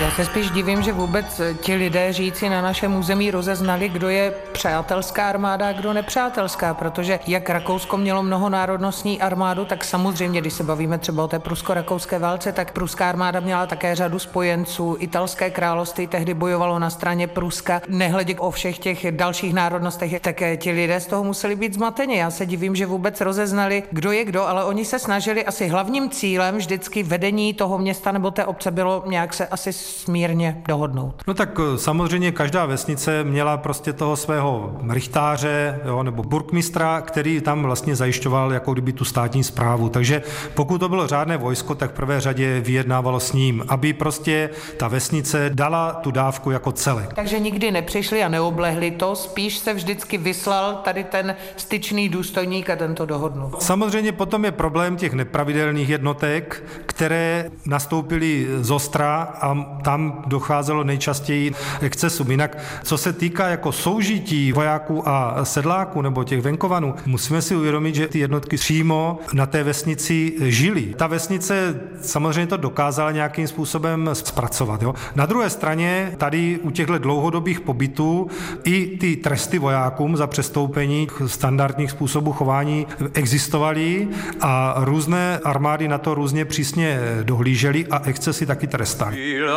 Já se spíš divím, že vůbec ti lidé žijící na našem území rozeznali, kdo je přátelská armáda a kdo nepřátelská, protože jak Rakousko mělo mnohonárodnostní armádu, tak samozřejmě, když se bavíme třeba o té prusko-rakouské válce, tak pruská armáda měla také řadu spojenců. Italské království tehdy bojovalo na straně Pruska. Nehledě o všech těch dalších národnostech, také ti lidé z toho museli být zmateni. Já se divím, že vůbec rozeznali, kdo je kdo, ale oni se snažili, asi hlavním cílem vždycky vedení toho města nebo té obce bylo nějak se asi smírně dohodnout. No tak samozřejmě každá vesnice měla prostě toho svého rychtáře, jo, nebo burkmistra, který tam vlastně zajišťoval jako kdyby tu státní správu. Takže pokud to bylo řádné vojsko, tak v prvé řadě vyjednávalo s ním, aby prostě ta vesnice dala tu dávku jako celek. Takže nikdy nepřišli a neoblehli to, spíš se vždycky vyslal tady ten styčný důstojník a ten to dohodnul. Samozřejmě potom je problém těch nepravidelných jednotek, které nastoupily z ostra a tam docházelo nejčastěji k excesům. Jinak, co se týká jako soužití vojáků a sedláků nebo těch venkovanů, musíme si uvědomit, že ty jednotky přímo na té vesnici žili. Ta vesnice samozřejmě to dokázala nějakým způsobem zpracovat. Jo. Na druhé straně tady u těchto dlouhodobých pobytů i ty tresty vojákům za přestoupení standardních způsobů chování existovaly a různé armády na to různě přísně dohlížely a excesy taky trestaly.